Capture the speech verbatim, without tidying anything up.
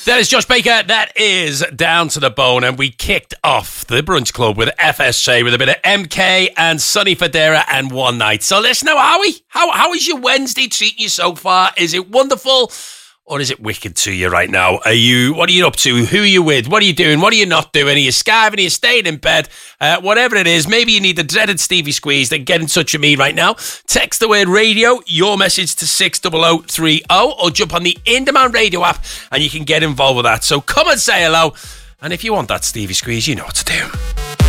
That is Josh Baker. That is Down to the Bone. And we kicked off the Brunch Club with F S J with a bit of M K and Sonny Fodera and One Night. So listen now, Howie, how, how is your Wednesday treating you so far? Is it wonderful or is it wicked to you right now? Are you? What are you up to? Who are you with? What are you doing? What are you not doing? Are you skiving? Are you staying in bed? Uh, whatever it is, maybe you need the dreaded Stevie Squeeze, then get in touch with me right now. Text the word radio, your message to six zero zero three zero, or jump on the In Demand Radio app and you can get involved with that. So come and say hello. And if you want that Stevie Squeeze, you know what to do.